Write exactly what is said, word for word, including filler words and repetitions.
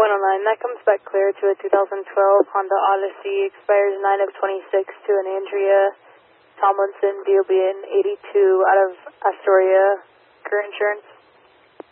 one oh nine, that comes back clear to a two thousand twelve Honda Odyssey, expires nine of twenty-six to an Andrea Tomlinson, D O B N eighty-two out of Astoria, current insurance.